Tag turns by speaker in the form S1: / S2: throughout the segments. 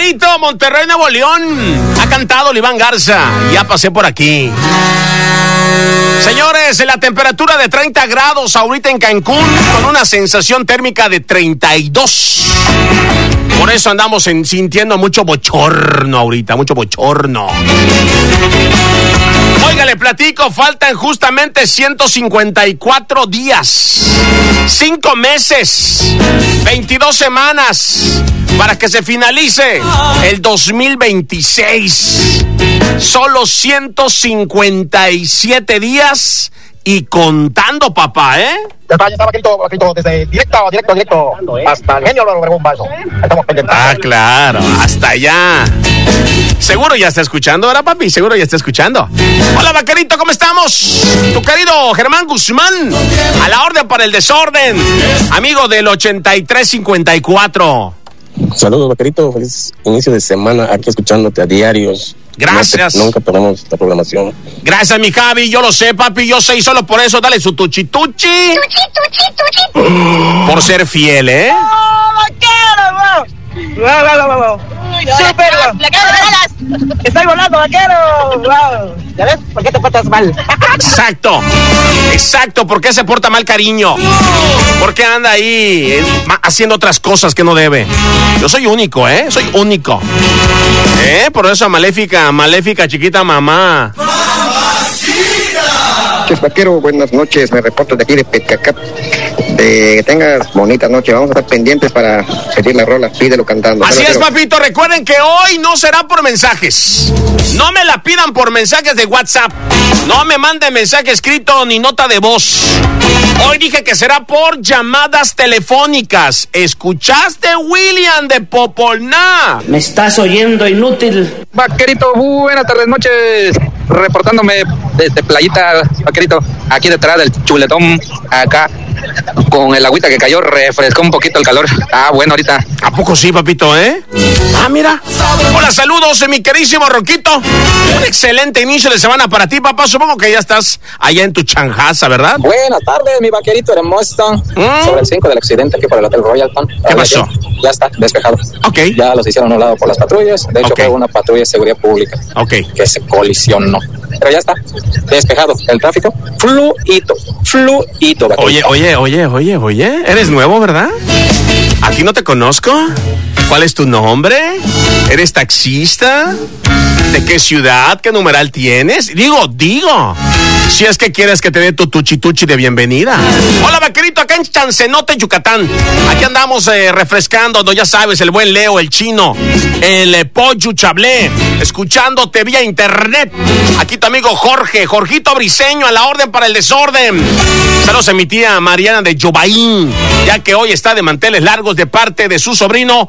S1: Vaquerito, Monterrey, Nuevo León. Ha cantado Oliván Garza. Ya pasé por aquí. Señores, la temperatura de 30 grados ahorita en Cancún, con una sensación térmica de 32. Por eso andamos sintiendo mucho bochorno ahorita, mucho bochorno. Oiga, le platico, faltan justamente 154 días, 5 meses, 22 semanas para que se finalice el 2026. Solo 157 días y contando, papá, ¿eh?
S2: Ya está, Vaquerito, desde directo, hasta el genio Obregón, Vaso. Estamos pendientes.
S1: Ah, claro, hasta allá. Seguro ya está escuchando, ¿verdad, papi? Seguro ya está escuchando. Hola, Vaquerito, ¿cómo estamos? Tu querido Germán Guzmán, a la orden para el desorden, amigo del 8354.
S3: Saludos, Vaquerito, feliz inicio de semana aquí escuchándote a diarios.
S1: Gracias.
S3: Nunca perdemos la programación.
S1: Gracias, mi Javi, yo lo sé, papi, yo sé, y solo por eso dale su tuchi. Por ser fiel, ¿eh?
S4: ¡Wow! ¡Súper! ¡La cara de balas! ¡Estoy volando, vaquero! ¡Wow! ¿Ya ves? ¿Por qué te portas mal?
S1: Exacto, ¿por qué se porta mal, cariño? ¿Por qué anda ahí haciendo otras cosas que no debe? Yo soy único, ¿eh? Soy único. Por eso maléfica, chiquita mamá.
S2: Vaquero, buenas noches, me reporto de aquí de Petcacap. Que tengas bonita noche, vamos a estar pendientes para seguir la rola, pídelo cantando.
S1: Así es, papito, recuerden que hoy no será por mensajes. No me la pidan por mensajes de WhatsApp. No me manden mensaje escrito ni nota de voz. Hoy dije que será por llamadas telefónicas. ¿Escuchaste, William de Popolná?
S5: Me estás oyendo, inútil.
S6: Vaquerito, buenas tardes, noches. Reportándome desde Playita, Vaquerito, aquí detrás del chuletón, acá, con el agüita que cayó, refrescó un poquito el calor. Bueno, ahorita.
S1: ¿A poco sí, papito, mira. Hola, saludos, mi queridísimo Roquito. Un excelente inicio de semana para ti, papá. Supongo que ya estás allá en tu chanjaza, ¿verdad?
S6: Buenas tardes, mi Vaquerito hermoso. Sobre el 5 del accidente aquí por el Hotel Royalton.
S1: ¿Qué pasó?
S6: Ya está despejado.
S1: Ok.
S6: Ya los hicieron a un lado por las patrullas. De hecho, fue una patrulla de seguridad pública.
S1: Ok.
S6: Que se colisionó. Pero ya está despejado. El tráfico, fluido.
S1: Oye. ¿Eres nuevo, verdad? ¿A ti no te conozco? ¿Cuál es tu nombre? ¿Eres taxista? ¿De qué ciudad? ¿Qué numeral tienes? Digo. Si es que quieres que te dé tu tuchi de bienvenida. Hola, Vaquerito, acá en Chancenote, Yucatán. Aquí andamos refrescando, ya sabes, el buen Leo, el chino, el pollo chablé, escuchándote vía internet. Aquí tu amigo Jorgito Briseño, a la orden para el desorden. Saludos a mi tía Mariana de Yobaín, ya que hoy está de manteles largos de parte de su sobrino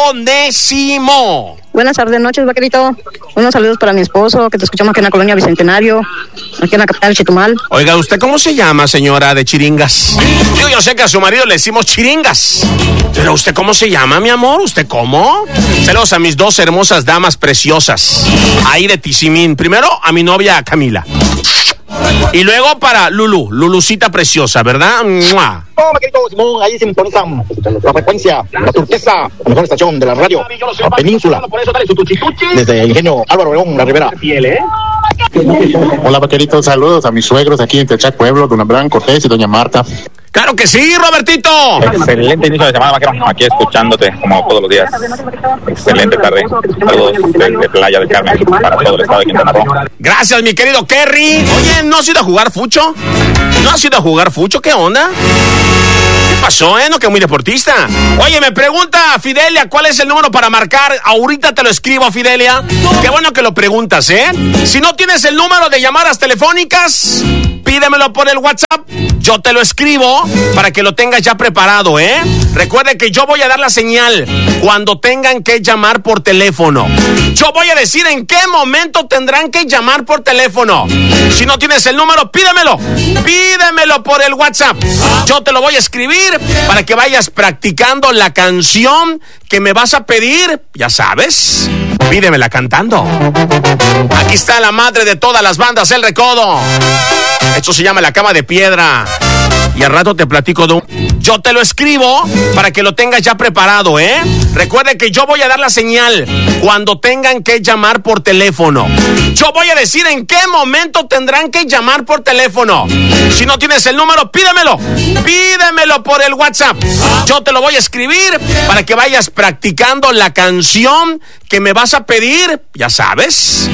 S1: Onésimo.
S7: Buenas tardes, noches, Vaquerito. Unos saludos para mi esposo, que te escuchamos aquí en la colonia Bicentenario, aquí en la capital de Chetumal.
S1: Oiga, ¿usted cómo se llama, señora de Chiringas? Yo sé que a su marido le decimos Chiringas, pero ¿usted cómo se llama, mi amor? ¿Usted cómo? Saludos a mis dos hermosas damas preciosas, ahí de Tizimín. Primero a mi novia Camila. Y luego para Lulucita preciosa, ¿verdad? ¡Mua!
S2: Vaquerito, Simón, ahí sintonizan la frecuencia, la turquesa, la mejor estación de la radio, la península. Desde el ingenio Álvaro Obregón, la Ribera.
S8: Hola, Vaquerito, saludos a mis suegros aquí en Techac Pueblo, don Abraham Cortés y doña Marta.
S1: ¡Claro que sí, Robertito!
S9: Excelente inicio de semana, Vaquero, aquí escuchándote como todos los días. Excelente tarde. Saludos desde Playa del Carmen para todo el estado de Quintana Roo.
S1: Gracias, mi querido Kerry. Oye, ¿no has ido a jugar fucho? ¿Qué onda? ¿Qué pasó, No, que muy deportista. Oye, me pregunta Fidelia, ¿cuál es el número para marcar? Ahorita te lo escribo, Fidelia. Qué bueno que lo preguntas, Si no tienes el número de llamadas telefónicas, pídemelo por el WhatsApp. Yo te lo escribo para que lo tengas ya preparado, Recuerde que yo voy a dar la señal cuando tengan que llamar por teléfono. Yo voy a decir en qué momento tendrán que llamar por teléfono. Si no tienes el número, pídemelo por el WhatsApp. Yo te lo voy a escribir para que vayas practicando la canción que me vas a pedir, ya sabes. Pídemela cantando. Aquí está la madre de todas las bandas, El Recodo. Esto se llama La Cama de Piedra. y al rato te platico de un... Yo te lo escribo para que lo tengas ya preparado, ¿eh? Recuerde que yo voy a dar la señal cuando tengan que llamar por teléfono. Yo voy a decir en qué momento tendrán que llamar por teléfono. Si no tienes el número, pídemelo por el WhatsApp. Yo te lo voy a escribir para que vayas practicando la canción que me vas a pedir, ya sabes.